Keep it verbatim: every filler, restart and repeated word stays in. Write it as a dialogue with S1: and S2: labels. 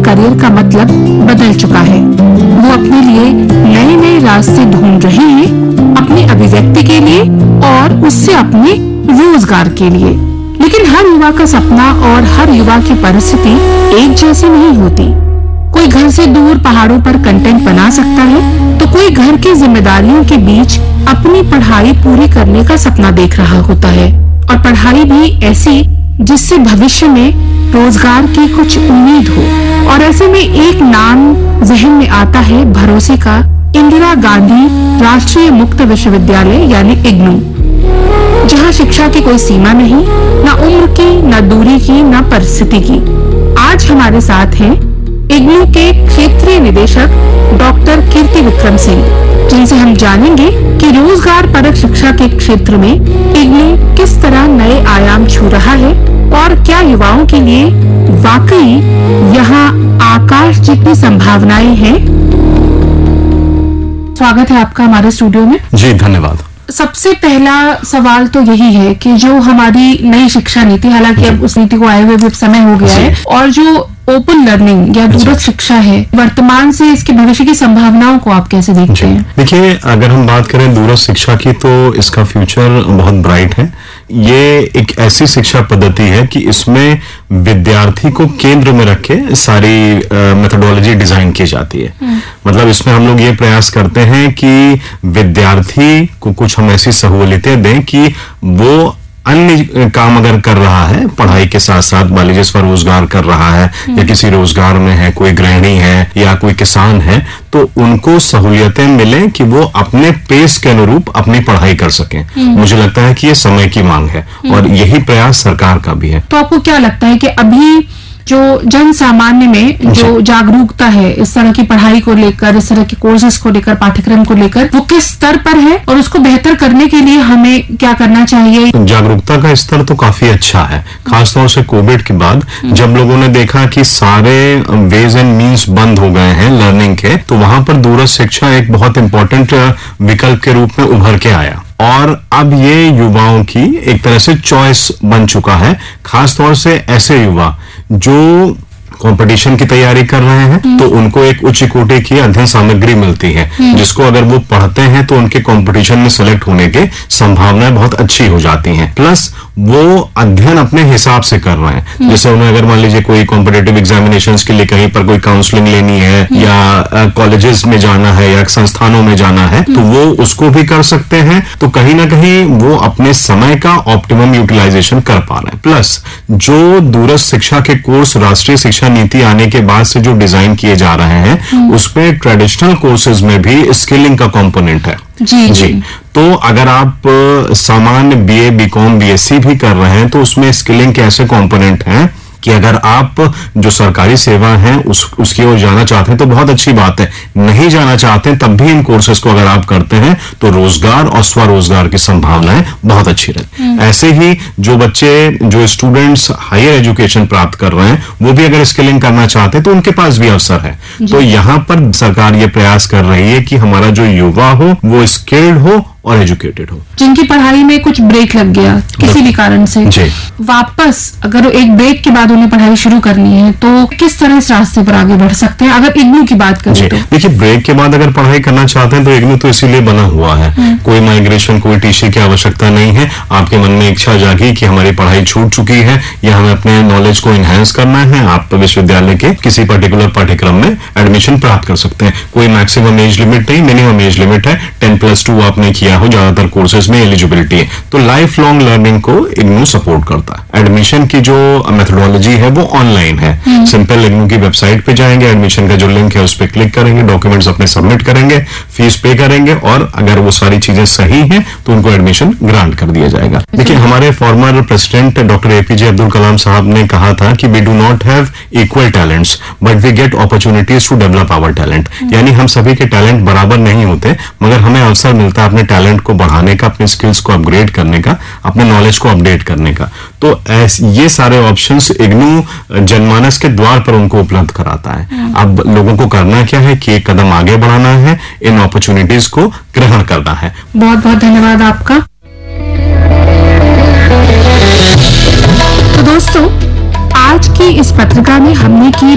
S1: Career का मतलब बदल चुका है। वो अपने लिए नए नए रास्ते ढूंढ रहे हैं, अपनी अभिव्यक्ति के लिए और उससे अपने रोजगार के लिए। लेकिन हर युवा का सपना और हर युवा की परिस्थिति एक जैसी नहीं होती। कोई घर से दूर पहाड़ों पर कंटेंट बना सकता है, तो कोई घर की जिम्मेदारियों के बीच अपनी पढ़ाई पूरी करने का सपना देख रहा होता है, और पढ़ाई भी ऐसी जिससे भविष्य में रोजगार की कुछ उम्मीद हो। और ऐसे में एक नाम जहन में आता है भरोसे का, इंदिरा गांधी राष्ट्रीय मुक्त विश्वविद्यालय यानी इग्नू, जहां शिक्षा की कोई सीमा नहीं, न उम्र की, न दूरी की, न परिस्थिति की। आज हमारे साथ हैं इग्नू के क्षेत्रीय निदेशक डॉक्टर कीर्ति विक्रम सिंह, जिनसे हम जानेंगे कि रोजगार परक शिक्षा के क्षेत्र में इग्नू किस तरह नए आयाम छू रहा है और क्या युवाओं के लिए वाकई यहाँ आकाश जितनी संभावनाएं हैं। स्वागत है आपका हमारे स्टूडियो में।
S2: जी धन्यवाद।
S1: सबसे पहला सवाल तो यही है कि जो हमारी नई शिक्षा नीति, हालांकि अब उस नीति को आए हुए भी समय हो गया है, और जो ओपन लर्निंग या दूरस्थ शिक्षा है, वर्तमान से इसके भविष्य की संभावनाओं को आप कैसे देखते हैं?
S2: देखिए, अगर हम बात करें दूरस्थ शिक्षा की तो इसका फ्यूचर बहुत ब्राइट है। ये एक ऐसी शिक्षा पद्धति है कि इसमें विद्यार्थी को केंद्र में रख के सारी मेथोडोलॉजी डिजाइन की जाती है। मतलब इसमें हम लोग ये प्रयास करते हैं कि विद्यार्थी को कुछ हम ऐसी सहूलियतें दें कि वो अन्य काम अगर कर रहा है पढ़ाई के साथ साथ, मान लीजिए पर रोजगार कर रहा है या किसी रोजगार में है, कोई गृहिणी है या कोई किसान है, तो उनको सहूलियतें मिलें कि वो अपने पेस के अनुरूप अपनी पढ़ाई कर सकें। मुझे लगता है कि ये समय की मांग है और यही प्रयास सरकार का भी है।
S1: तो आपको क्या लगता है कि अभी जो जन सामान्य में जो जागरूकता है इस तरह की पढ़ाई को लेकर, इस तरह के कोर्सेज को लेकर, पाठ्यक्रम को लेकर, वो किस स्तर पर है और उसको बेहतर करने के लिए हमें क्या करना चाहिए?
S2: जागरूकता का स्तर तो काफी अच्छा है, खासतौर से कोविड के बाद जब लोगों ने देखा कि सारे वेज एंड मीन्स बंद हो गए हैं लर्निंग के, तो वहां पर दूरस्थ शिक्षा एक बहुत इंपॉर्टेंट विकल्प के रूप में उभर के आया। और अब ये युवाओं की एक तरह से चॉइस बन चुका है, खासतौर से ऐसे युवा जो कंपटीशन की तैयारी कर रहे हैं, तो उनको एक उच्च कोटि की अध्ययन सामग्री मिलती है, जिसको अगर वो पढ़ते हैं तो उनके कंपटीशन में सेलेक्ट होने के संभावनाएं बहुत अच्छी हो जाती हैं। प्लस वो अध्ययन अपने हिसाब से कर रहे हैं। जैसे उन्हें अगर मान लीजिए कोई कॉम्पिटिटिव एग्जामिनेशंस के लिए कहीं पर कोई काउंसलिंग लेनी है या कॉलेजेस में जाना है या संस्थानों में जाना है, तो वो उसको भी कर सकते हैं। तो कहीं ना कहीं वो अपने समय का ऑप्टिमम यूटिलाइजेशन कर पा रहे हैं। प्लस जो दूरस्थ शिक्षा के कोर्स राष्ट्रीय शिक्षा नीति आने के बाद से जो डिजाइन किए जा रहे हैं, उसमें ट्रेडिशनल कोर्सेज में भी स्किलिंग का कंपोनेंट है।
S1: जी, जी।
S2: तो अगर आप सामान्य बीए, बीकॉम, बीएससी भी कर रहे हैं, तो उसमें स्किलिंग के ऐसे कंपोनेंट हैं कि अगर आप जो सरकारी सेवा है उस उसकी ओर जाना चाहते हैं तो बहुत अच्छी बात है, नहीं जाना चाहते हैं तब भी इन कोर्सेज को अगर आप करते हैं तो रोजगार और स्वरोजगार की संभावनाएं बहुत अच्छी रहती। ऐसे ही जो बच्चे, जो स्टूडेंट्स हायर एजुकेशन प्राप्त कर रहे हैं, वो भी अगर स्किलिंग करना चाहते हैं तो उनके पास भी अवसर है। तो यहाँ पर सरकार ये प्रयास कर रही है कि हमारा जो युवा हो वो स्किल्ड हो और एजुकेटेड हो।
S1: जिनकी पढ़ाई में कुछ ब्रेक लग गया किसी भी कारण से, वापस अगर एक ब्रेक के बाद उन्हें पढ़ाई शुरू करनी है तो किस तरह इस रास्ते पर आगे बढ़ सकते हैं, अगर इग्नू की बात करें तो?
S2: देखिए, ब्रेक के बाद अगर पढ़ाई करना चाहते हैं तो इग्नू तो इसीलिए बना हुआ है। कोई माइग्रेशन, कोई टीसी की आवश्यकता नहीं है। आपके मन में इच्छा जागी कि हमारी पढ़ाई छूट चुकी है या हमें अपने नॉलेज को इनहेंस करना है, आप विश्वविद्यालय के किसी पर्टिकुलर पाठ्यक्रम में एडमिशन प्राप्त कर सकते हैं। कोई मैक्सिमम एज लिमिट नहीं, मिनिमम एज लिमिट है। टेन प्लस टू आपने किया हो, ज्यादातर कोर्सेज में एलिजिबिलिटी है। तो लाइफ लॉन्ग लर्निंग को इग्नू सपोर्ट करता है। एडमिशन की जो मेथोडोलॉजी है वो ऑनलाइन है। सिंपल इग्नू की वेबसाइट पे जाएंगे, एडमिशन का जो लिंक है उस पर क्लिक करेंगे, डॉक्यूमेंट्स अपने सबमिट करेंगे, फीस पे करेंगे और अगर वो सारी चीजें सही हैं तो उनको एडमिशन ग्रांट कर दिया जाएगा। देखिए, हमारे former president doctor APJ Abdul Kalam साहब ने कहा था कि we do not have equal talents but we get opportunities to develop our talent. यानी हम सभी के टैलेंट बराबर नहीं होते, मगर हमें अवसर मिलता है अपने टैलेंट को बढ़ाने का, अपने स्किल्स को अपग्रेड करने का, अपने नॉलेज को अपडेट करने का। तो ये सारे ऑप्शंस इग्नू जनमानस के द्वार पर उनको उपलब्ध कराता है। अब लोगों को करना क्या है कि एक कदम आगे बढ़ाना है, इन अपॉर्चुनिटीज को ग्रहण करना है।
S1: बहुत बहुत धन्यवाद आपका। तो दोस्तों, आज की इस पत्रिका में हमने की